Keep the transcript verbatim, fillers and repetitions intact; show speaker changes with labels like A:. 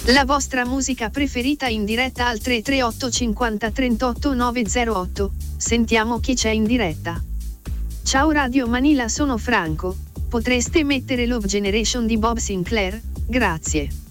A: La vostra musica preferita in diretta al tre tre otto cinquanta trentotto novecentotto. Sentiamo chi c'è in diretta. Ciao Radio Manila, sono Franco. Potreste mettere Love Generation di Bob Sinclair? Grazie.